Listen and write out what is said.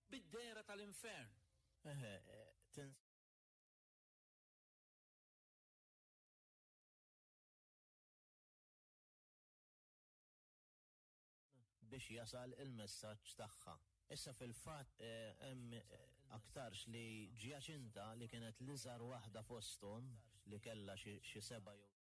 bid-dera tal-infern. biex jasal il-messaġġ tagħha. Issa fil-fatt hemm aktarx li Giacinta li kienet l-iżgħar waħda fosthom li kellha xi 7 jew